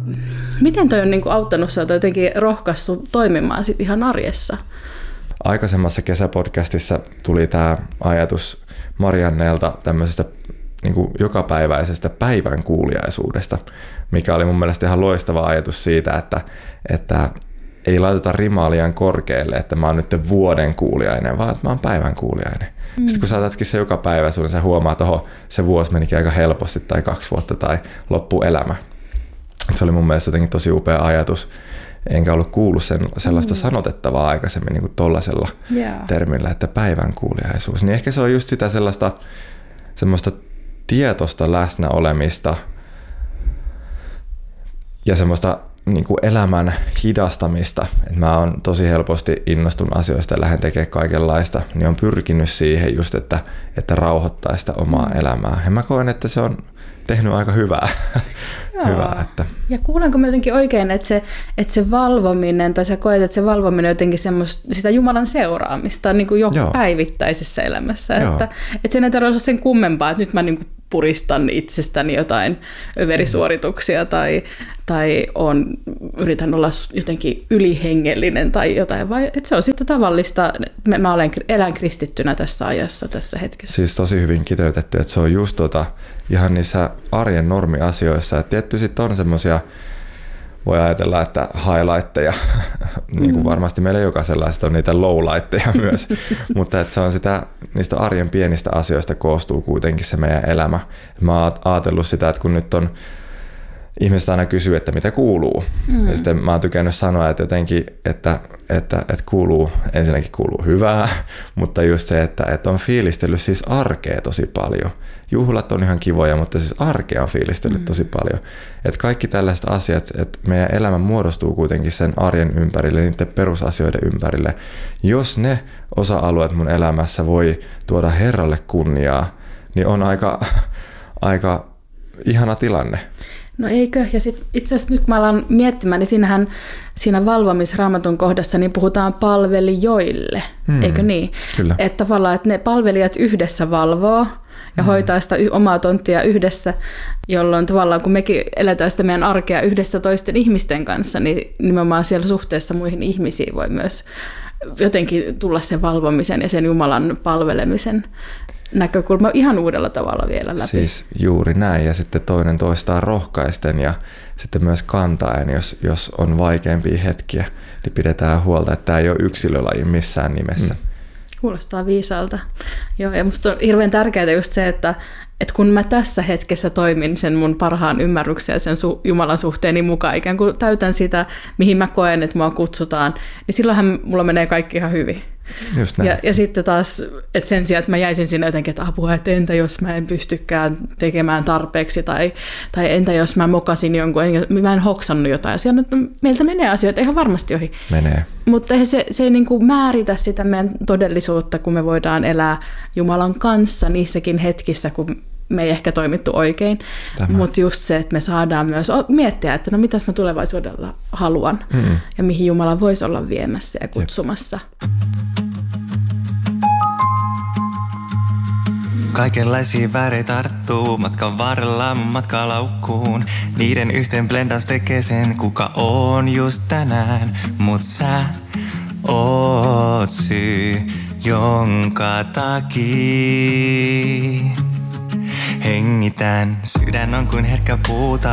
Miten toi on niin kuin auttanut sinua jotenkin rohkaissut toimimaan sit ihan arjessa? Aikaisemmassa kesäpodcastissa tuli tämä ajatus Marianneelta tämmöisestä niin kuin jokapäiväisestä päivän kuuliaisuudesta, mikä oli mun mielestä ihan loistava ajatus siitä, että ei laiteta rimaa liian korkealle, että mä oon nyt vuoden kuuliainen, vaan että mä oon päivän kuuliainen. Sitten kun saatatkin se joka päivä, niin sä huomaat, että se vuosi menikin aika helposti tai 2 vuotta tai loppuu elämä. Se oli mun mielestä jotenkin tosi upea ajatus. Enkä ollut kuullut sellaista sanotettavaa aikaisemmin niin kuin tollaisella termillä, että päivän kuuliaisuus. Niin ehkä se on just sitä semmoista tietoista läsnäolemista ja semmoista niin kuin elämän hidastamista. Et mä oon tosi helposti innostun asioista ja lähden tekemään kaikenlaista, niin on pyrkinyt siihen just, että rauhoittaa sitä omaa elämää. Ja mä koen, että se on tehnyt aika hyvää. Hyvä, että. Ja kuulenko mä jotenkin oikein, että se valvominen, tai sä koet, että se valvominen on jotenkin sitä Jumalan seuraamista niin kuin joka päivittäisessä elämässä. Että sen ei tarvitse olla sen kummempaa, että nyt mä niin kuin puristan itsestäni jotain överisuorituksia tai yritän olla jotenkin ylihengellinen tai jotain, vai että se on sitten tavallista, mä elän kristittynä tässä ajassa, tässä hetkessä. Siis tosi hyvin kiteytetty, että se on just ihan niissä arjen normiasioissa, että tietty sitten on semmoisia, voi ajatella, että highlightteja, niin kuin varmasti meillä jokaisella on niitä lowlightteja myös, mutta että se on niistä arjen pienistä asioista koostuu kuitenkin se meidän elämä. Mä oon ajatellut sitä, että kun nyt on ihmiset aina kysyy, että mitä kuuluu. Ja sitten mä oon tykännyt sanoa, että jotenkin, että ensinnäkin kuuluu hyvää, mutta just se, että on fiilistellyt siis arkea tosi paljon. Juhlat on ihan kivoja, mutta siis arkea on fiilistellyt tosi paljon. Että kaikki tällaiset asiat, että meidän elämä muodostuu kuitenkin sen arjen ympärille, niiden perusasioiden ympärille. Jos ne osa-alueet mun elämässä voi tuoda Herralle kunniaa, niin on aika ihana tilanne. No eikö? Ja sitten itse asiassa nyt kun mä alan miettimään, niin siinä valvomisraamatun kohdassa niin puhutaan palvelijoille, eikö niin? Kyllä. Että tavallaan, että ne palvelijat yhdessä valvoo ja hoitaa sitä omaa tonttia yhdessä, jolloin tavallaan kun mekin eletään sitä meidän arkea yhdessä toisten ihmisten kanssa, niin nimenomaan siellä suhteessa muihin ihmisiin voi myös jotenkin tulla sen valvomisen ja sen Jumalan palvelemisen näkökulma ihan uudella tavalla vielä läpi. Siis juuri näin, ja sitten toinen toistaan rohkaisten ja sitten myös kantaen, jos on vaikeampia hetkiä, niin pidetään huolta, että tämä ei ole yksilölaji missään nimessä. Kuulostaa viisaalta. Joo, ja musta on hirveän tärkeää just se, että kun mä tässä hetkessä toimin sen mun parhaan ymmärryksen ja sen Jumalan suhteeni mukaan, ikään kuin täytän sitä, mihin mä koen, että mua kutsutaan, niin silloinhan mulla menee kaikki ihan hyvin. Just näin. Ja sitten taas, että sen sijaan, että mä jäisin sinne jotenkin, että apua, että entä jos mä en pystykään tekemään tarpeeksi, tai entä jos mä mokasin jonkun, mä en hoksannut jotain. Ja meiltä menee asioita ihan varmasti ohi. Menee. Mutta se ei niin kuin määritä sitä meidän todellisuutta, kun me voidaan elää Jumalan kanssa niissäkin hetkissä, kun me ei ehkä toimittu oikein. Mutta just se, että me saadaan myös miettiä, että no mitäs mä tulevaisuudella haluan ja mihin Jumala voisi olla viemässä ja kutsumassa. Kaikenlaisia värejä tarttuu matkan varrella matkalaukkuun. Niiden yhteen blendaus tekee sen, kuka on just tänään. Mut sä oot syy, jonka takia hengitän. Sydän on kuin herkkä puuta,